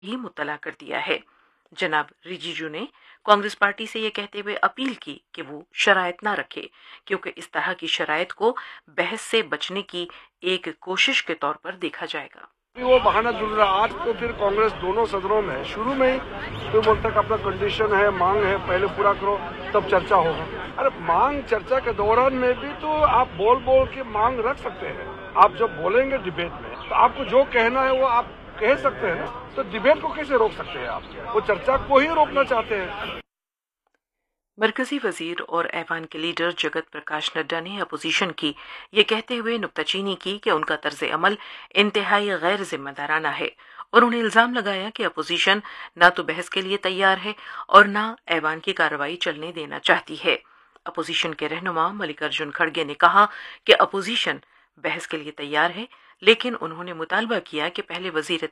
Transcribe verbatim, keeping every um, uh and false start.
ही मुत्तला कर दिया है। जनाब रिजिजू ने कांग्रेस पार्टी से ये कहते हुए अपील की कि वो शराइत ना रखे, क्योंकि इस तरह की शराइत को बहस से बचने की एक कोशिश के तौर पर देखा जाएगा। वो बहाना ढूंढ रहा। आज तो फिर कांग्रेस दोनों सदनों में शुरू में ही फिर बोलता है अपना कंडीशन है, मांग है, पहले पूरा करो तब चर्चा होगा। अरे मांग चर्चा के दौरान में भी तो आप बोल बोल के मांग रख सकते हैं। आप जब बोलेंगे डिबेट में तो आपको जो कहना है वो आप कह सकते हैं ना, तो डिबेट को कैसे रोक सकते हैं आप? वो चर्चा को ही रोकना चाहते हैं। मरकजी वजीर और ऐवान के लीडर जगत प्रकाश नड्डा ने अपोजिशन की ये कहते हुए नुक्ताचीनी की कि उनका तर्ज अमल इंतहाई गैर जिम्मेदाराना है और उन्हें इल्जाम लगाया कि अपोजिशन न तो बहस के लिए तैयार है और न ऐवान की कार्रवाई चलने देना चाहती है। अपोजिशन के रहनुमा मल्लिकार्जुन खड़गे ने कहा कि अपोजिशन बहस के लिए तैयार है, लेकिन उन्होंने मुतालबा किया कि पहले वजीर